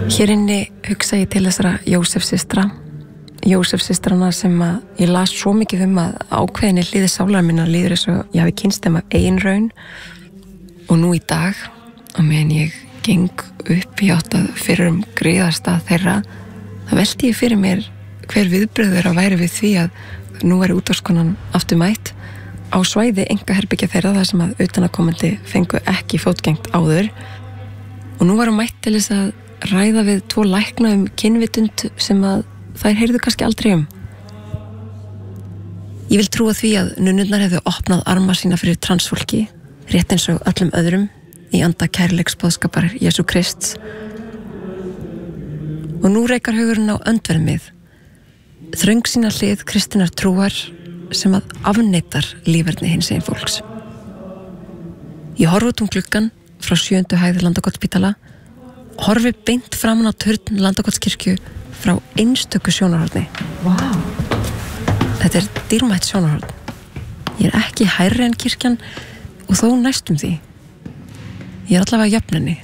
Hér inni hugsa ég til þessara Jósefssystrana sem að ég las svo mikið að ákveðinni hliði sálar minnar líður eins og ég hafi kynnst þeim af eigin raun og nú í dag á meðan ég geng upp í átt að fyrir gríðarstað þeirra það velti ég fyrir mér hver viðbrögð þeirra væri við því að nú væri útvarskonan aftur mætt á svæði einkaherbergja þeirra þar sem að utanaðkomandi fengu ekki fótgengt áður og nú var hún mætt til þess að ræða við 2 lækna kynvitund sem að þær heyrðu kannski aldrei Ég vil trúa því að nunnurnar hefðu opnað arma sína fyrir transfólki, rétt eins og öllum öðrum í anda kærleiksboðskapar Jesú Krists. Og nú reikar hugurinn á öndverðmið, þröngsýna hlið kristinnar trúar sem að afneitar líferni hinsegin fólks. Ég horfi út gluggann frá 7. hæð Landakotsspítala, horfi beint framan á turn Landakotskirkju frá einstöku sjónarhorni. Wow. Þetta dýrmætt sjónarhorn. Ég ekki hærri en kirkjan og þó næstum því. Ég allavega jöfnunni.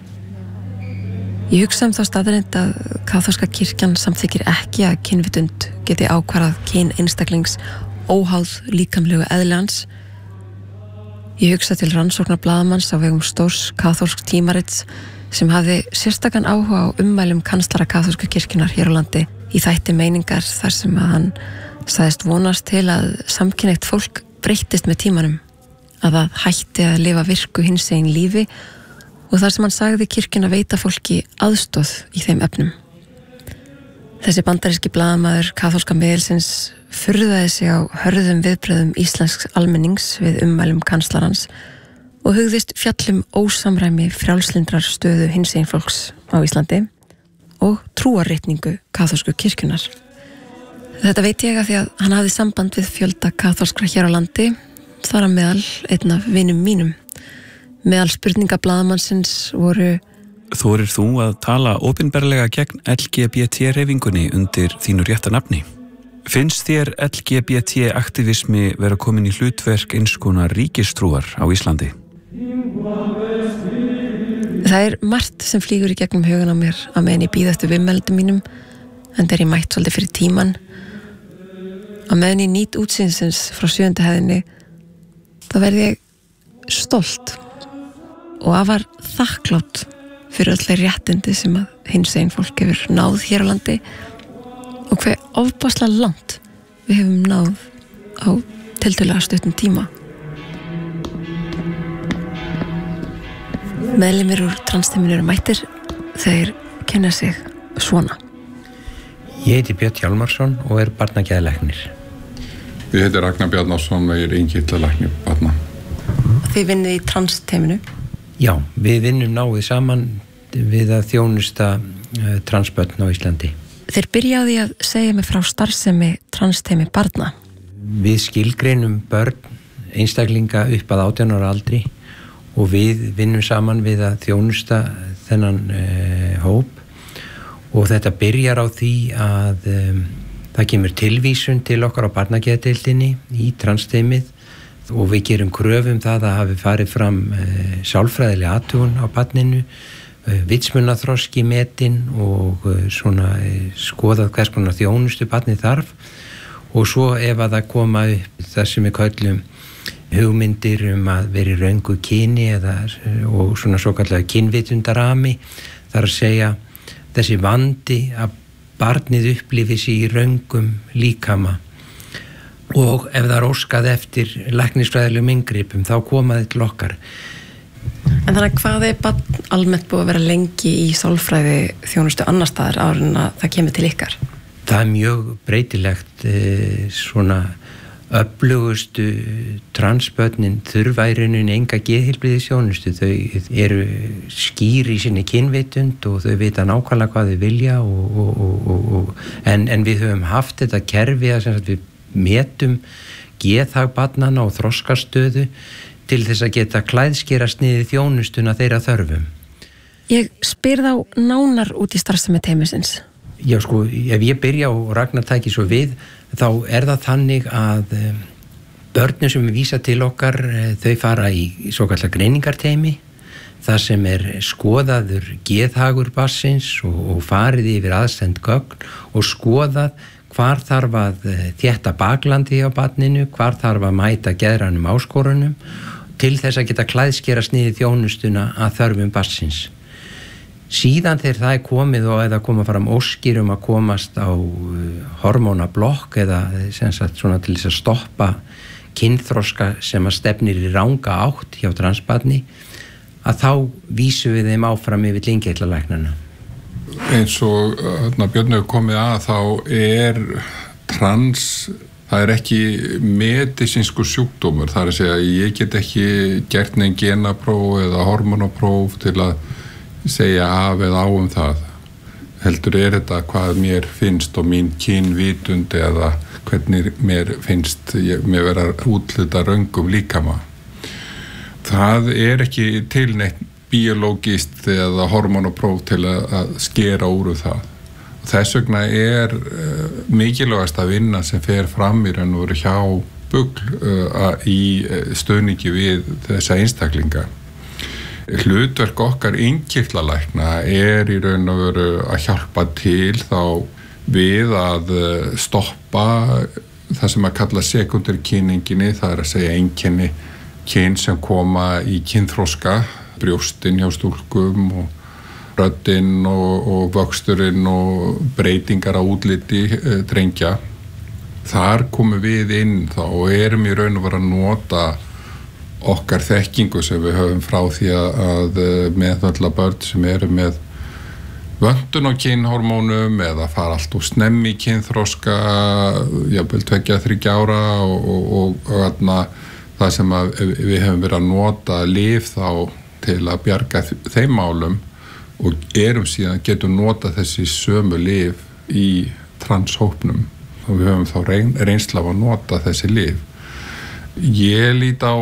Ég hugsa þá staðreynd að kaþólska kirkjan samþykkir ekki að kynvitund geti ákvarðað kyn einstaklings óháð líkamlegu eðli hans. Ég hugsa til rannsóknar blaðamanns á vegum stórs kaþólsk tímarits sem hafði sérstakan áhuga á ummælum kanslara kaþólsku kirkjunar hér á landi í þætti meiningar þar sem að hann sagðist vonast til að samkynhneigt fólk breyttist með tímanum, að það hætti að lifa virku hinsegin lífi og þar sem hann sagði kirkjuna veita fólki aðstoð í þeim efnum. Þessi bandaríski blaðamaður kaþólska miðilsins furðaði sig á hörðum viðbrögðum íslensks almennings við ummælum kanslarans og hugðist fjallum ósamræmi frjálslyndrar stöðu hinsegin fólks á Íslandi og trúarritningu kaþólsku kirkjunar. Þetta veit ég að því að hann hafði samband við fjölda kaþólskra hér á landi, þar að meðal einn af vinum mínum. Meðal spurninga blaðamannsins voru: Þorir þú að tala opinberlega gegn LGBT-hreyfingunni undir þínu rétta nafni? Finnst þér LGBT-aktivismi vera komin í hlutverk eins konar ríkistrúar á Íslandi? Það margt sem flýgur í gegnum hugan á mér að meðan ég bíð eftir viðmeldum mínum, en ég mætt svolítið fyrir tíman. Að meðan ég nýt útsýnsins frá 7. hæðinni, þá verð ég stolt og afar þakklátt fyrir öll þeir réttindi sem að hinsegin fólk hefur náð hér á landi og hve ofboðslega langt við hefum náð á tiltölulega stuttum tíma. Meðlimir úr transteiminu eru mættir, þeir kenna sig svona. Ég heiti Björn Hjálmarsson og barnageðlæknir. Ég heiti Ragnar Bjarnason og innkirtlalæknir barna. Þið vinnið í transteiminu? Já, við vinnum náið saman við að þjónusta transbörn á Íslandi. Þeir byrja á því að segja mig frá starfsemi transteimi barna. Við skilgreinum börn, einstaklinga upp að 18 ára aldri og við vinnum saman við að þjónusta þennan hóp og þetta byrjar á því að það kemur tilvísun til okkar á barnageðdeildinni í transteimið og við gerum kröfum það að hafi farið fram sálfræðileg athugun á barninu, vitsmunaþroski metin og skoðað hvers konar þjónustu barnið þarf og svo ef að það koma upp það sem við köllum hugmyndir að vera í röngu kyni og svo kallega kynvitundarami, þar að segja þessi vandi að barnið upplifi sig í röngum líkama og ef það óskað eftir læknisfræðilegum inngripum þá koma þið til okkar. En þannig hvað barn almennt búið að vera lengi í sálfræði þjónustu annar staðar áður en að það kemur til ykkar? Það mjög breytilegt, svona öflugustu transbörnin þurfa í rauninni enga geðheilbrigðisþjónustu. Þau eru skýr í sinni kynvitund og þau vita nákvæmlega hvað þau vilja en við höfum haft þetta kerfi að við metum geðhag barnanna og þroskastöðu til þess að geta klæðskerast niður þjónustuna þeirra þörfum. Ég spyr þá nánar út í starfsemi teymisins. Já, ef ég byrja og Ragnar tæki svo við, þá það þannig að börnum sem við vísa til okkar, þau fara í svokallega greiningarteymi. þar sem skoðaður geðhagur barnsins og farið yfir aðsend gögn og skoðað hvar þarf að þétta baklandi á barninu, hvar þarf að mæta geðrænum áskorunum til þess að geta klæðskerast niður þjónustuna að þörfum barnsins. Síðan þegar það komið og eða koma fram óskir að komast á hormónablokk eða sem sagt svona til þess að stoppa kynþroska sem að stefnir í ranga átt hjá transbarni, að þá vísum við þeim áfram yfir lyngeillalæknana. Eins og Björn hefur komið að þá trans, það ekki medicinskur sjúkdómur, það að segja ég get ekki gert neinn genapróf eða hormonapróf til að segja af eða á það. Heldur þetta hvað mér finnst og mín kynvitund eða hvernig mér finnst mér vera útluta röngum líkama. Það ekki til neitt biológist eða hormonapróf til að skera úr það. Þess vegna mikilvægast að vinna sem fer fram í raun og veru hjá BUGL í stuðningi við þessa einstaklinga. Hlutverk okkar innkirtlalækna í raun og veru að hjálpa til þá við að stoppa það sem að kalla sekúndarkynninginni, það að segja einkenni kyn sem koma í kynþroska, brjóstin hjá stúlkum og röddin og vöxturinn og breytingar á útliti drengja. Þar komum við inn þá og erum í raun og veru að nota okkar þekkingu sem við höfum frá því að meðhöndla börn sem eru með vöntun á kynhormónum eða fara allt og snemmi í kynþroska, jafnvel 2-3 ára og það sem við höfum verið að nota lyf þá til að bjarga þeim málum og síðan getum nota þessi sömu lyf í transhópnum og við höfum þá reynsla af að nota þessi lyf. Ég lít á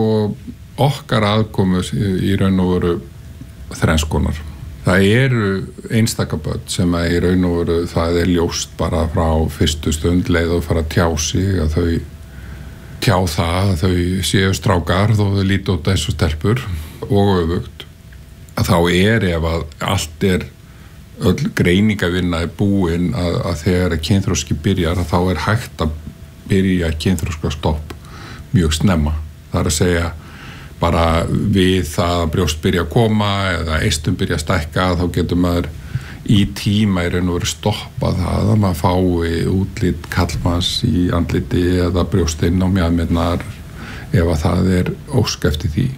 okkar aðkomu í raun og veru þrenns konar. Það einstakaböld sem í raun og veru það ljóst bara frá fyrstu stund leið og fara að tjá sig að þau tjá það að þau séu strákar þó þau líti út eins og stelpur og öfugt. Að þá ef að allt öll greiningavinna búin að þegar kynþroski byrjar að þá hægt að byrja kynþroska stopp mjög snemma. Það að segja bara við það að brjóst byrja að koma eða eistum byrja að stækka þá getur maður í tíma í raun og veru stoppa það að maður fái útlit kallmanns í andliti eða brjóstinn á mjaðmirnar ef að það ósk eftir því.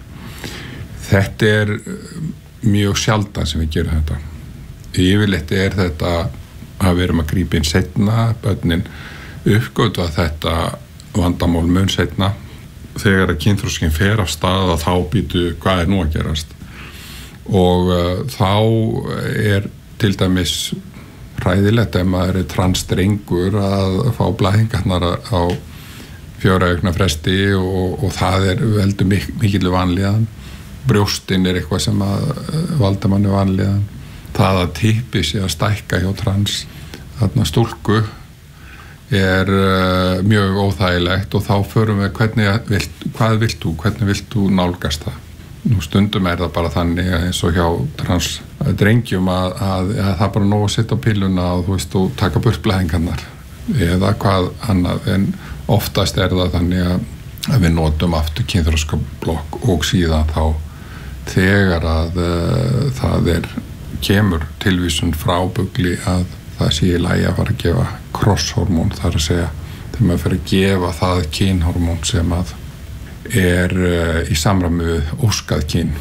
Þetta mjög sjaldan sem við gerum þetta. Yfirleitt þetta að við erum að grípa inn seinna, börnin uppgötva þetta vandamál mun seinna. Þegar að kynþroskinn fer af stað að þá býtu hvað nú að gerast. Og þá til dæmis hræðilegt ef maður transdrengur að fá blæðingarnar á 4 vikna fresti og það veldur mikill vanlíðan. Brjóstin eitthvað sem að valda manni vanlíðan. Það að tippi sig að stækka hjá trans stúlku mjög óþægilegt og þá förum við hvað vilt þú, hvernig vilt þú nálgast það. Nú stundum það bara þannig eins og hjá transdrengjum að það bara nóg að setja á pilluna og þú taka burt blæðingarnar eða hvað annað en oftast það þannig að við notum aftur kynþroskablokk og síðan þá þegar að það kemur tilvísun frá BUGL að það sé í lagi að fara að gefa krosshormón, það að segja þegar maður fyrir að gefa það kynhormón sem að í samræmi við óskað kyn.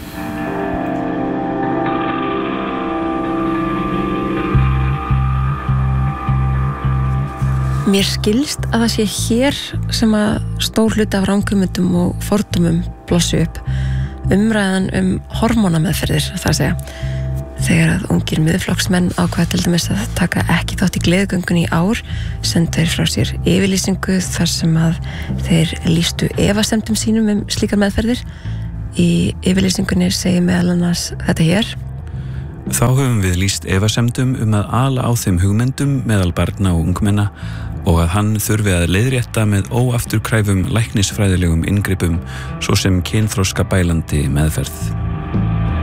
Mér skilst að það sé hér sem að stór hluti af ranghugmyndum og fordómum blossi upp umræðan hormónameðferðir, það að segja. Þegar að ungir miðflokksmenn ákveða til dæmis að taka ekki þátt í gleðigöngunni í ár sendu þeir frá sér yfirlýsingu þar sem að þeir lýstu efasemdum sínum slíkar meðferðir. Í yfirlýsingunni segir meðal annars þetta hér. Þá höfum við lýst efasemdum að ala á þeim hugmyndum meðal barna og ungmenna og að hann þurfi að leiðrétta með óafturkræfum læknisfræðilegum inngripum svo sem kynþroska bælandi meðferð.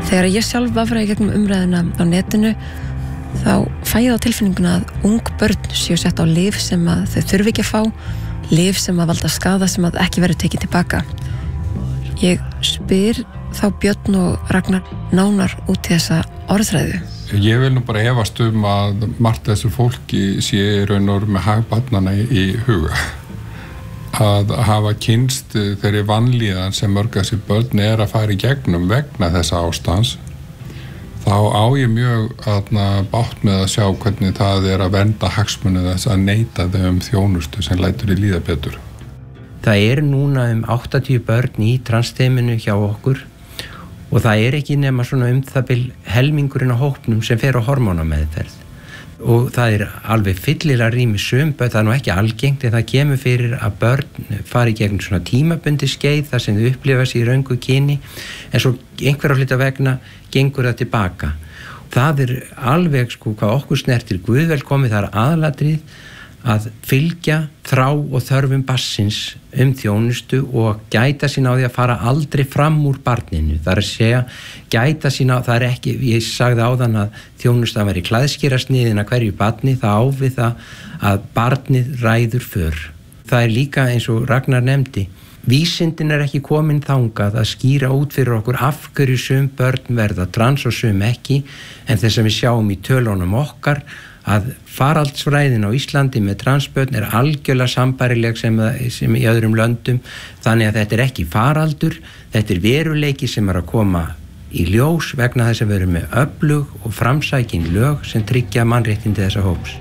Þegar ég sjálf vafraði gegnum umræðuna á netinu þá fæ ég á tilfinninguna að ung börn séu sett á lyf sem að þau þurfi ekki að fá, lyf sem að valda skaða sem að ekki verður tekið tilbaka. Ég spyr þá Björn og Ragnar nánar út í þessa orðræðu. Ég vil nú bara efast að margt þessu fólki sé raun og með hag barnanna í huga. Að hafa kynst þeirri vanlíðan sem mörg þessi börn að fara í gegnum vegna þessa ástands, þá á ég mjög bátt með að sjá hvernig það að vernda hagsmuni þess að neita þeim þjónustu sem lætur í líða betur. Það núna 80 börn í transteiminu hjá okkur og það ekki nema svona það bil helmingurinn á hópnum sem fer á hormónameðferð. Og það alveg fyllilega rými sum börn, það ekki algengt en það kemur fyrir að börn fari gegn svona tímabundi skeið þar sem þau upplifa sig í röngu kyni en svo einhverja hluta vegna gengur það tilbaka. Það alveg hvað okkur snertir guðvelkomið, það aðalatrið að fylgja þrá og þörfum barnsins þjónustu og gæta sín á því að fara aldrei fram úr barninu. Það að segja, gæta sín á, það ekki, ég sagði áðan að þjónustan væri klæðskýrasniðin að hverju barni, það á við það að barnið ræður för. Það líka eins og Ragnar nefndi, vísindin ekki komin þangað að skýra út fyrir okkur af hverju sum börn verða trans og sum ekki, en þess að við sjáum í tölunum okkar að faraldsfræðin á Íslandi með transbörn algjörlega sambærileg sem í öðrum löndum, þannig að þetta ekki faraldur, þetta veruleiki sem að koma í ljós vegna þess að við erum með öflug og framsækin lög sem tryggja mannréttindi þessa hóps.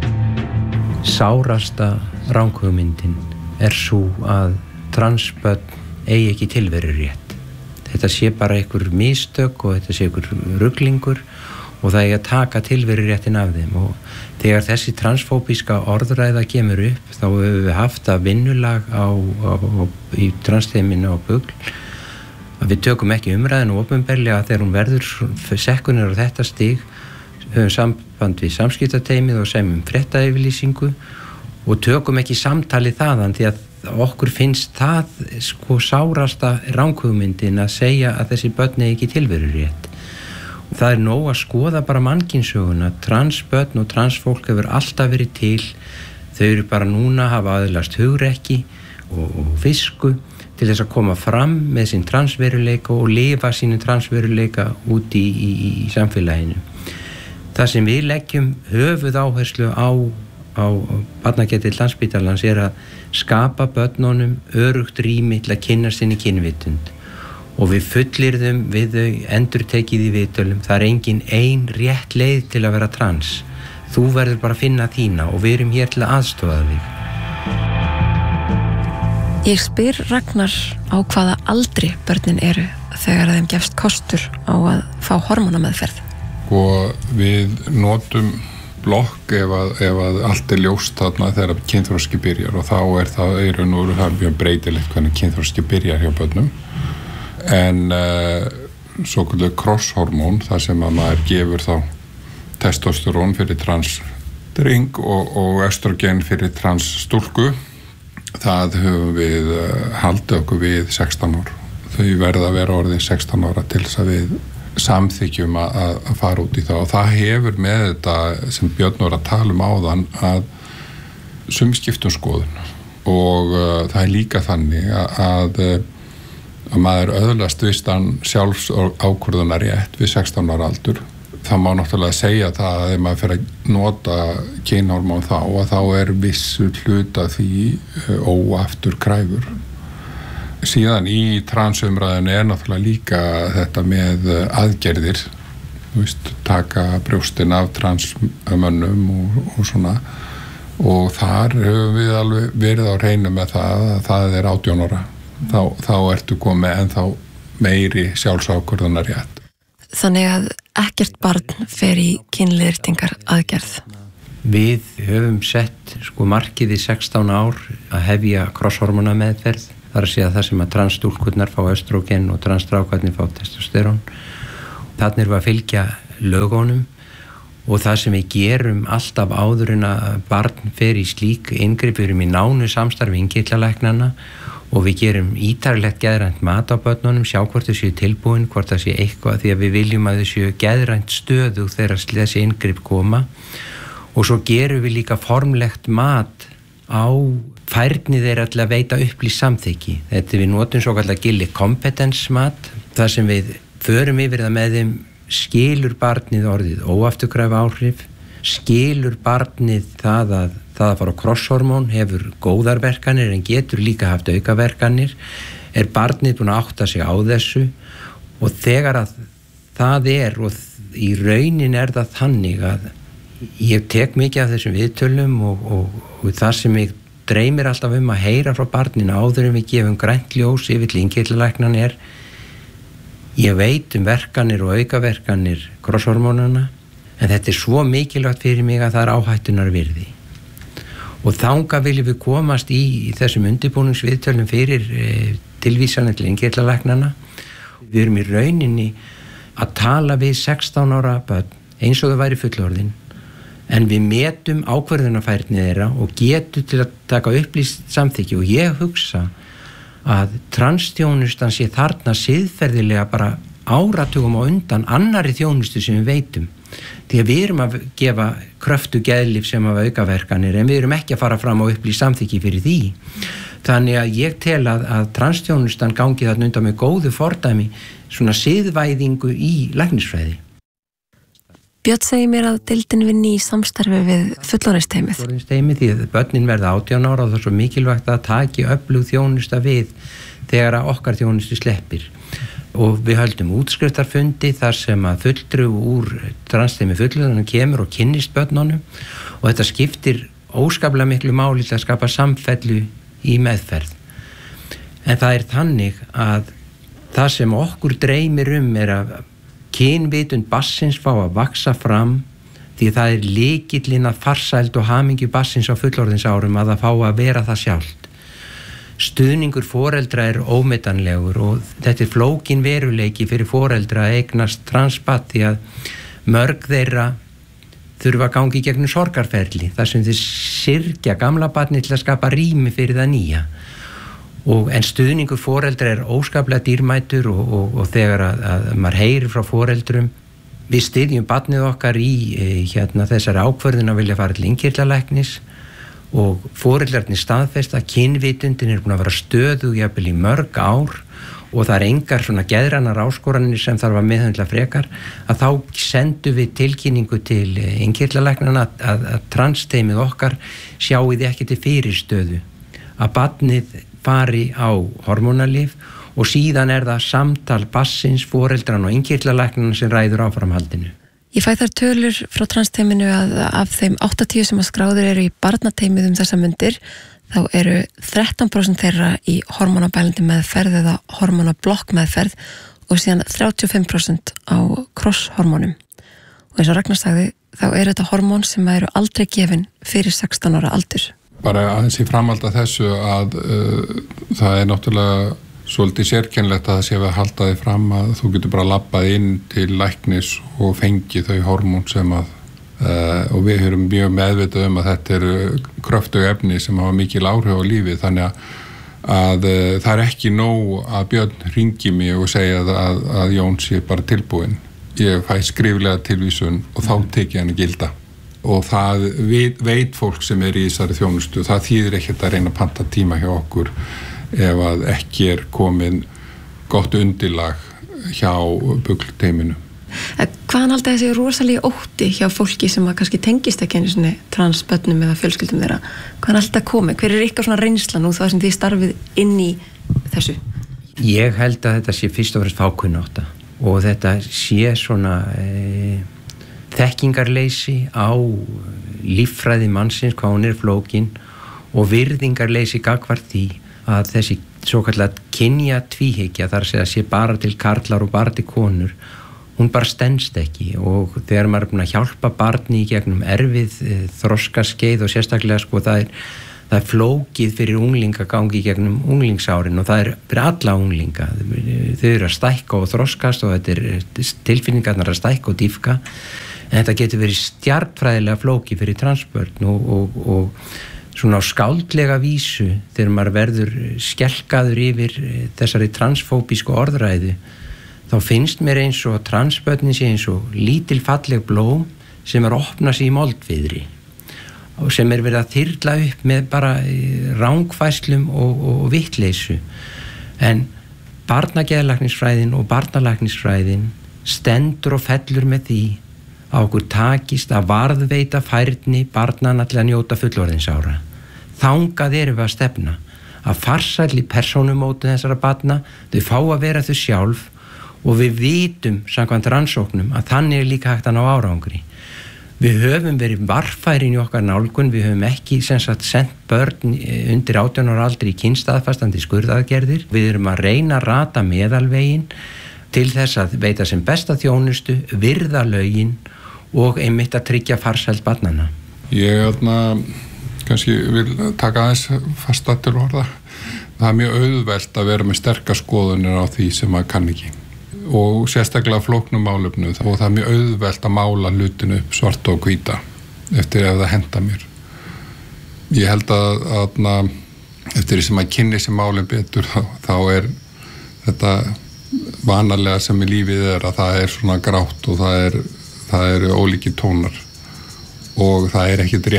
Sárasta ranghugmyndin sú að transbörn eigi ekki tilverurétt. Þetta sé bara einhver mistök og þetta sé einhver ruglingur og það að taka tilveruréttin af þeim og þegar þessi transfóbíska orðræða kemur upp þá höfum við haft að vinnulag í transteiminu á Bugl að við tökum ekki umræðinu opinberlega þegar hún verður sekkunir á þetta stig, höfum samband við samskiptateymið og semjum fréttayfirlýsingu og tökum ekki samtali þaðan því að okkur finnst það sárasta ranghugmyndin að segja að þessi börn ekki tilverurétt. Það nóg að skoða bara mannkynssöguna, transbörn og transfólk hefur alltaf verið til, þau bara núna hafa aðlast hugrekki og visku til þess að koma fram með sinn transveruleika og lifa sínu transveruleika út í samfélaginu. Það sem við leggjum höfuð áherslu á barnageðdeild Landspítalans að skapa börnunum örugt rými til að kynnast sinni kynvitund. Og við fullyrðum við þau endurtekið í viðtölum, það engin ein rétt leið til að vera trans. Þú verður bara að finna þína og við erum hér til að aðstoða þig. Ég spyr Ragnar á hvaða aldri börnin þegar þeim gefst kostur á að fá hormónameðferð. Og við notum blokk ef að allt ljóst þarna þegar kynþroski byrjar og þá það það mjög breytilegt hvernig kynþroski byrjar hjá börnum. En svo kallar crosshormón þar sem að maður gefur þá testosterón fyrir transdreng og östrogen fyrir transstúlku, það höfum við haldið okkur við 16 ár. Þau verða að vera orðin 16 ára til þess að við samþykjum að fara út í það og það hefur með þetta sem Björn var að tala áðan að sumskiptum skoðun og það líka þannig að maður öðlast vistan sjálfs ákvörðunarrétt við 16 ára aldur. Það má náttúrulega segja það að ef maður fer að nota kynhormón þá vissu hluta því óafturkræfur. Síðan í transumræðinu náttúrulega líka þetta með aðgerðir, taka brjóstin af transmönnum og svona og þar höfum við alveg verið á hreinu með það að það 18 ára. Þá ertu komið ennþá meiri sjálfsákvörðunarrétt. Þannig að ekkert barn fer í kynleiðréttingar aðgerð. Við höfum sett markið í 16 ár að hefja crosshormónameðferð. Það að segja það sem að transstúlkurnar fá östrogen og transstrákarnir fá testosterón. Þarna erum við að fylgja lögunum og það sem við gerum alltaf áður en að barn fer í slík inngrip, við erum í nánu samstarfi innkirtlalæknanna og við gerum ítarlegt geðrænt mat á börnunum, sjá hvort þau séu tilbúin, hvort það sé eitthvað, því að við viljum að þau séu geðrænt stöðug þegar þessi inngrip koma, og svo gerum við líka formlegt mat á færni þeirra til að veita upplýst samþykki. Þetta við notum svo kallar Gilli competence mat, þar sem við förum yfir það með þeim, skilur barnið orðið óafturkræf áhrif, skilur barnið það að fara á crosshormón, hefur góðar verkanir en getur líka haft aukaverkanir, barnið búin að átta sig á þessu, og þegar að það og í raunin það þannig að ég tek mikið af þessum viðtölum og það sem ég dreymir alltaf að heyra frá barninu áður en við gefum grænt ljós yfir til innkirtlalæknan ég veit verkanir og aukaverkanir crosshormónana, en þetta svo mikilvægt fyrir mig að það áhættunar virði. Og þangað viljum við komast í þessum undirbúningsviðtölum fyrir tilvísanir til innkirtlalæknana. Við erum í rauninni að tala við 16 ára börn eins og þau væri fullorðin, en við metum ákvörðunarfærni þeirra og getum til að taka upplýst samþykki, og ég hugsa að transþjónustan sé þarna siðferðilega bara áratugum á undan annarri þjónustu sem við veitum, því að við erum að gefa kröftu geðlyf sem hafa aukaverkanir, en við erum ekki að fara fram á upplýst samþykki fyrir því. Þannig að ég tel að transþjónustan gangi þarna undan með góðu fordæmi, svona siðvæðingu í læknisfræði. Björn segir mér að deildin vinni í samstarfi við fullorðinsteymið. Fullorðinsteymið, því að börnin verða 18 ára og það er svo mikilvægt að taki öflug þjónusta við þegar að okkar þjónustu sleppir. Og við höldum útskriftarfundi þar sem að fulltrúi úr transteymi fullorðinna kemur og kynnist börnunum, og þetta skiptir óskaplega miklu máli til að skapa samfellu í meðferð. En það þannig að það sem okkur dreymir að kynvitund barnsins fá að vaksa fram, því það lykillinn að farsæld og hamingju barnsins á fullorðinsárum að það fá að vera það sjálft. Stuðningur foreldra ómetanlegur, og þetta flókin veruleiki fyrir foreldra að eignast transbarn, því að mörg þeirra þurfa að gangi gegnum sorgarferli þar sem þeir syrgja gamla barni til að skapa rými fyrir það nýja. En stuðningur foreldra óskaplega dýrmætur, og þegar að maður heyrir frá foreldrum, við styðjum barnið okkar í þessari ákvörðun að vilja fara til innkirtlalæknis, og foreldrarnir staðfest að kynvitundin búin að vera stöðug jafnvel í mörg ár, og það engar svona geðrænar áskoranir sem þarf að meðhöndla frekar, að þá sendum við tilkynningu til innkirtlalæknanna að transteymið okkar sjáu því ekki til fyrirstöðu að barnið fari á hormónalyf, og síðan það samtal barnsins, foreldran og innkirtlalæknanna sem ræður áframhaldinu. Ég fæ þar tölur frá transteyminu að af þeim 80 sem að skráðir í barnateymið þessa mundir, þá 13% þeirra í hormónabælandi meðferð eða hormónablokkmeðferð, og síðan 35% á crosshormónum. Og eins og Ragnar sagði, þá þetta hormón sem aldrei gefin fyrir 16 ára aldur. Bara aðeins í framhald af þessu að það náttúrulega svolítið sérkennlegt að það sé að halda þig fram að þú getur bara labbað inn til læknis og fengið þau hormón sem að og við erum mjög meðvitað að þetta kröftug efni sem hafa mikil áhrif á lífið, þannig að það ekki nóg að Björn hringi mig og segja að Jón sé bara tilbúinn. Ég fæ skriflega tilvísun og þá tek ég hann að gilda, og það veit fólk sem í þessari þjónustu, það þýðir ekkert að reyna að panta tíma hjá okkur ef að ekki komin gott undirlag hjá buglteyminu. Hvaðan haldið þessi rosalegi ótti hjá fólki sem að kannski tengist ekki einu svona transbönnum eða fjölskyldum þeirra? Hvaðan haldið það komið? Hver ykkar svona reynsla nú það sem þið starfið inn í þessu? Ég held að þetta sé fyrst og fremst fákunnátta, og þetta sé svona þekkingarleysi á líffræði mannsins, hvað hún flókin, og virðingarleysi gagnvart því að þessi svokallat kynja tvíhyggja, þar að sé bara til karlar og bara til konur, hún bara stenst ekki. Og þegar maður búin að hjálpa barni í gegnum erfið þroskaskeið, og sérstaklega það flókið fyrir unglinga gangi í gegnum unglingsárin, og það fyrir alla unglinga. Þau að stækka og þroskast, og þetta tilfinningarnar að stækka og dýfka, en þetta getur verið stjarnfræðilega flókið fyrir transbörn, og svona á skáldlega vísu þegar maður verður skelkaður yfir þessari transfóbísku orðræðu, þá finnst mér eins og transbörnin sé eins og lítil falleg blóm sem opna sig í moldviðri og sem verið að þyrla upp með bara rangfæslum og vittleysu. En barnageðlæknisfræðin og barnalæknisfræðin stendur og fellur með því að okkur takist að varðveita færni barnanna til að njóta fullorðinsára. Þangað erum við að stefna, að farsælli persónumótu þessara barna, þau fá að vera þau sjálf og við vitum samkvæmt rannsóknum að þannig líka hægt að ná árangri. Við höfum verið varfærin í okkar nálgun, við höfum ekki sendt börn undir 18 ára aldri í kynstaðfastandi skurðaðgerðir. Við erum að reyna að rata meðalvegin til þess að veita sem besta þjónustu, virða lögin og einmitt að tryggja farsæld barnanna. Ég kannski vil taka aðeins fasta til orða. Það er mjög auðvelt að vera með sterkar skoðunir á því sem maður kann ekki. Og sérstaklega flóknum málefnu og það er mjög auðvelt að mála hlutinu upp svart og hvíta eftir að það henda mér. Ég held að eftir því sem að kynni sem málin betur þá er þetta vanalega sem í lífið er að það er svona grátt og það er ólíkir tónar og það er ekkert rétt